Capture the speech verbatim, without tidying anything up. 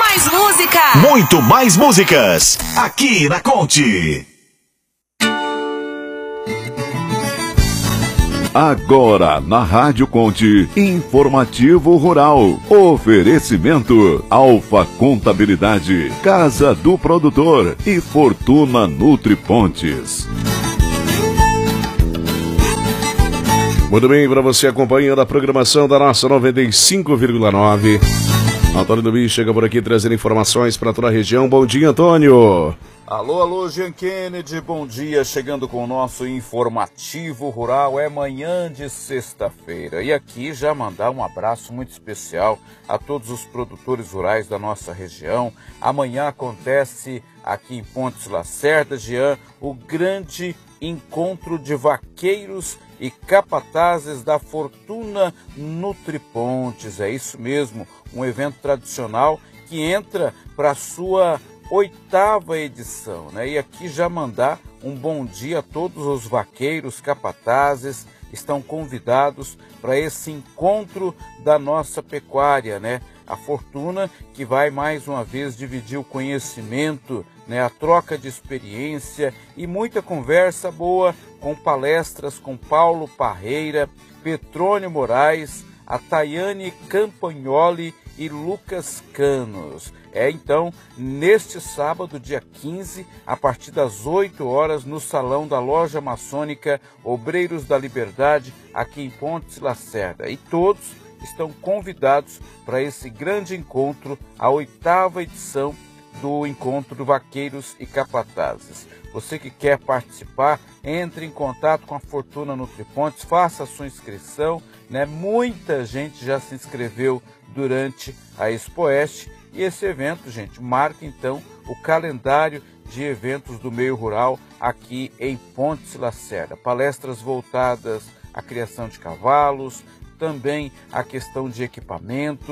mais música. Muito mais músicas. Aqui na Conte. Agora na Rádio Conte, Informativo Rural. Oferecimento Alfa Contabilidade, Casa do Produtor e Fortuna Nutripontes. Muito bem, para você acompanhando a programação da nossa noventa e cinco vírgula nove. Antônio Dubis chega por aqui trazendo informações para toda a região. Bom dia, Antônio. Alô, alô, Jean Kennedy, bom dia, chegando com o nosso Informativo Rural, é manhã de sexta-feira, e aqui já mandar um abraço muito especial a todos os produtores rurais da nossa região. Amanhã acontece aqui em Pontes Lacerda, Jean, o grande encontro de vaqueiros e capatazes da Fortuna Nutripontes, é isso mesmo, um evento tradicional que entra para a sua oitava edição, né? E aqui já mandar um bom dia a todos os vaqueiros, capatazes, estão convidados para esse encontro da nossa pecuária, né? A Fortuna que vai mais uma vez dividir o conhecimento, né? A troca de experiência e muita conversa boa com palestras com Paulo Parreira, Petrônio Moraes, a Tayane Campagnoli e Lucas Canos. É então neste sábado, dia quinze, a partir das oito horas, no salão da Loja Maçônica Obreiros da Liberdade, aqui em Pontes Lacerda. E todos estão convidados para esse grande encontro, a oitava edição do Encontro Vaqueiros e Capatazes. Você que quer participar, entre em contato com a Fortuna Nutripontes, faça a sua inscrição, né? Muita gente já se inscreveu durante a Expoeste e esse evento, gente, marca então o calendário de eventos do meio rural aqui em Pontes Lacerda. Palestras voltadas à criação de cavalos, também a questão de equipamento,